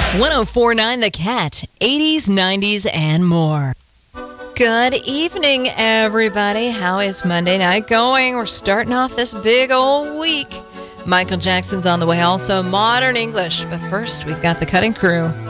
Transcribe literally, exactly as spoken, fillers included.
one oh four point nine The Cat, eighties, nineties, and more. Good evening, everybody. How is Monday night going? We're starting off this big old week. Michael Jackson's on the way, also modern English. But first, we've got the Cutting Crew.